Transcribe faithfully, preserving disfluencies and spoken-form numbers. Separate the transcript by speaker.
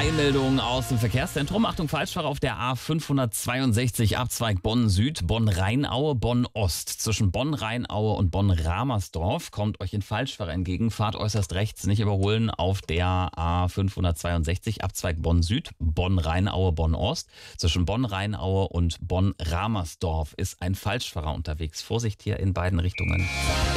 Speaker 1: Eilmeldung aus dem Verkehrszentrum. Achtung, Falschfahrer auf der A fünfhundertzweiundsechzig, Abzweig Bonn-Süd, Bonn-Rheinaue, Bonn-Ost. Zwischen Bonn-Rheinaue und Bonn-Ramersdorf kommt euch ein Falschfahrer entgegen. Fahrt äußerst rechts, nicht überholen auf der A fünfhundertzweiundsechzig, Abzweig Bonn-Süd, Bonn-Rheinaue, Bonn-Ost. Zwischen Bonn-Rheinaue und Bonn-Ramersdorf ist ein Falschfahrer unterwegs. Vorsicht hier in beiden Richtungen.